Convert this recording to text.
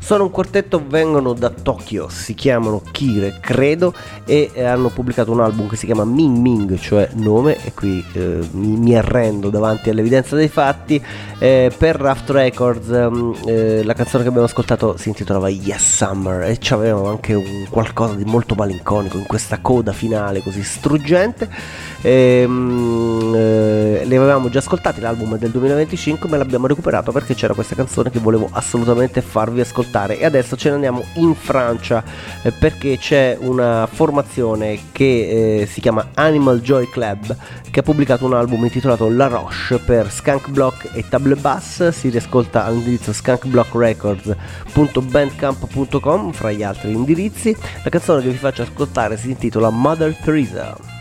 Sono un quartetto, vengono da Tokyo, si chiamano Kire, credo, e hanno pubblicato un album che si chiama Ming Ming, cioè nome, e qui mi arrendo davanti all'evidenza dei fatti. Per Raft Records la canzone che abbiamo ascoltato si intitolava Yes Summer e c'aveva anche un qualcosa di molto malinconico in questa coda finale così struggente. Le avevamo già ascoltate, l'album è del 2025, ma l'abbiamo recuperato perché c'era questa canzone che volevo assolutamente farvi ascoltare. E adesso ce ne andiamo in Francia perché c'è una formazione che si chiama Animal Joy Club, che ha pubblicato un album intitolato La Roche per Skunk Block e Table Bass. Si riascolta all'indirizzo skunkblockrecords.bandcamp.com fra gli altri indirizzi. La canzone che vi faccio ascoltare si intitola Mother Teresa.